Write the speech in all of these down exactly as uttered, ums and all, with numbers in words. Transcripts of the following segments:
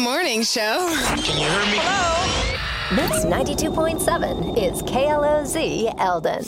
Morning Show. Can you hear me? Hello? Mix ninety-two point seven is K L O Z Eldon.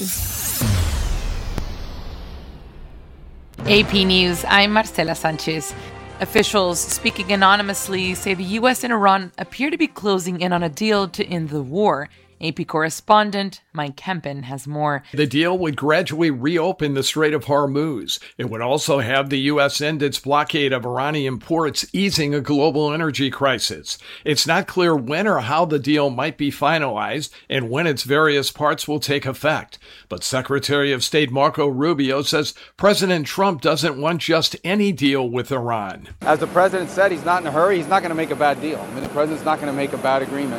A P News, I'm Marcela Sanchez. Officials speaking anonymously say the U S and Iran appear to be closing in on a deal to end the war. A P correspondent Mike Kempen has more. The deal would gradually reopen the Strait of Hormuz. It would also have the U S end its blockade of Iranian ports, easing a global energy crisis. It's not clear when or how the deal might be finalized and when its various parts will take effect. But Secretary of State Marco Rubio says President Trump doesn't want just any deal with Iran. As the president said, he's not in a hurry. He's not going to make a bad deal. I mean, the president's not going to make a bad agreement.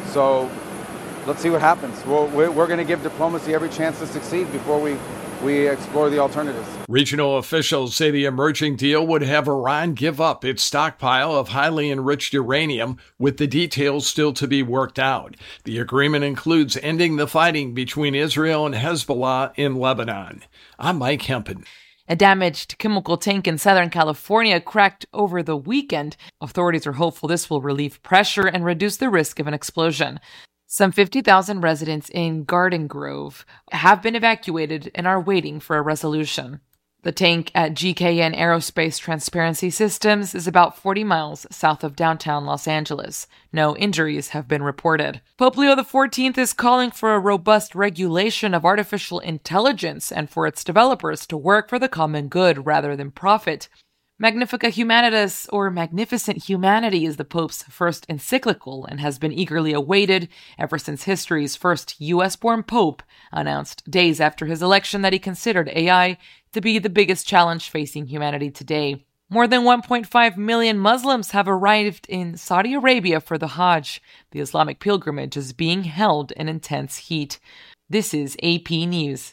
So let's see what happens. We're, we're going to give diplomacy every chance to succeed before we, we explore the alternatives. Regional officials say the emerging deal would have Iran give up its stockpile of highly enriched uranium, with the details still to be worked out. The agreement includes ending the fighting between Israel and Hezbollah in Lebanon. I'm Mike Kempen. A damaged chemical tank in Southern California cracked over the weekend. Authorities are hopeful this will relieve pressure and reduce the risk of an explosion. Some fifty thousand residents in Garden Grove have been evacuated and are waiting for a resolution. The tank at G K N Aerospace Transparency Systems is about forty miles south of downtown Los Angeles. No injuries have been reported. Pope Leo the fourteenth is calling for a robust regulation of artificial intelligence and for its developers to work for the common good rather than profit. Magnificat Humanitas, or Magnificent Humanity, is the Pope's first encyclical and has been eagerly awaited ever since history's first U S-born Pope announced days after his election that he considered A I to be the biggest challenge facing humanity today. More than one point five million Muslims have arrived in Saudi Arabia for the Hajj. The Islamic pilgrimage is being held in intense heat. This is A P News.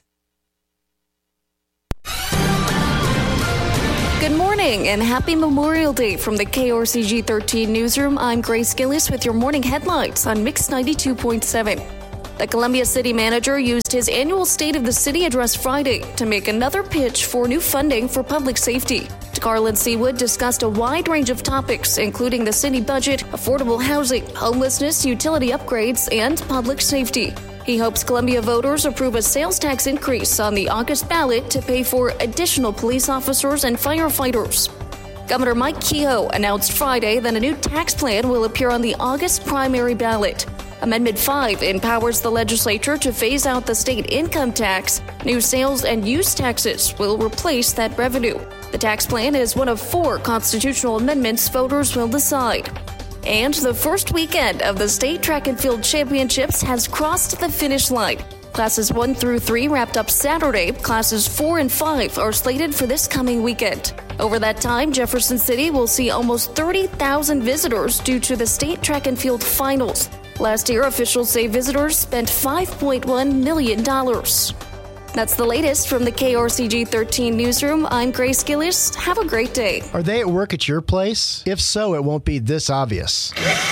Good morning and happy Memorial Day from the K R C G thirteen newsroom. I'm Grace Gillis with your morning headlines on Mix ninety-two point seven. The Columbia City Manager used his annual State of the City address Friday to make another pitch for new funding for public safety. Garland Seawood discussed a wide range of topics, including the city budget, affordable housing, homelessness, utility upgrades, and public safety. He hopes Columbia voters approve a sales tax increase on the August ballot to pay for additional police officers and firefighters. Governor Mike Kehoe announced Friday that a new tax plan will appear on the August primary ballot. Amendment five empowers the legislature to phase out the state income tax. New sales and use taxes will replace that revenue. The tax plan is one of four constitutional amendments voters will decide. And the first weekend of the State Track and Field Championships has crossed the finish line. Classes one through three wrapped up Saturday. Classes four and five are slated for this coming weekend. Over that time, Jefferson City will see almost thirty thousand visitors due to the State Track and Field Finals. Last year, officials say visitors spent five point one million dollars. That's the latest from the K R C G thirteen newsroom. I'm Grace Gillis. Have a great day. Are they at work at your place? If so, it won't be this obvious.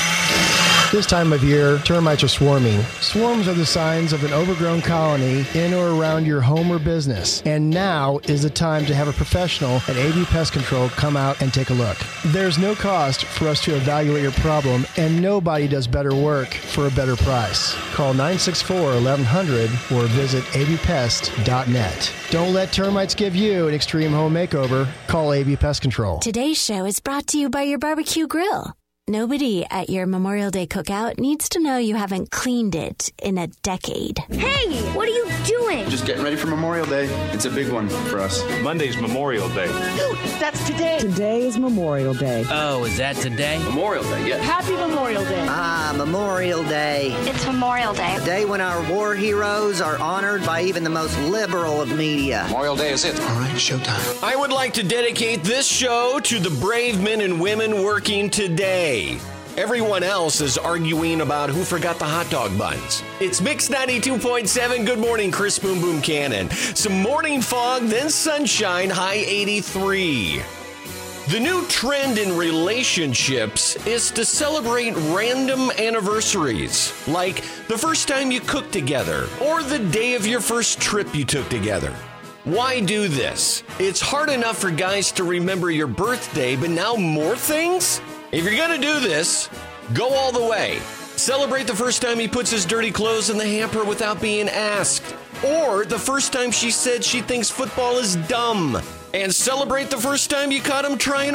This time of year, termites are swarming. Swarms are the signs of an overgrown colony in or around your home or business. And now is the time to have a professional at A V Pest Control come out and take a look. There's no cost for us to evaluate your problem, and nobody does better work for a better price. Call nine six four, eleven hundred or visit a v pest dot net. Don't let termites give you an extreme home makeover. Call A V Pest Control. Today's show is brought to you by your barbecue grill. Nobody at your Memorial Day cookout needs to know you haven't cleaned it in a decade. Hey, what are you doing? Just getting ready for Memorial Day. It's a big one for us. Monday's Memorial Day. Dude, that's today. Today is Memorial Day. Oh, is that today? Memorial Day, yes. Happy Memorial Day. Ah, Memorial Day. It's Memorial Day. A day when our war heroes are honored by even the most liberal of media. Memorial Day is it. All right, showtime. I would like to dedicate this show to the brave men and women working today. Everyone else is arguing about who forgot the hot dog buns. It's Mix ninety-two point seven. Good morning, Chris Boom Boom Cannon. Some morning fog, then sunshine, high eighty-three. The new trend in relationships is to celebrate random anniversaries, like the first time you cooked together or the day of your first trip you took together. Why do this? It's hard enough for guys to remember your birthday, but now more things? If you're going to do this, go all the way. Celebrate the first time he puts his dirty clothes in the hamper without being asked. Or the first time she said she thinks football is dumb. And celebrate the first time you caught him trying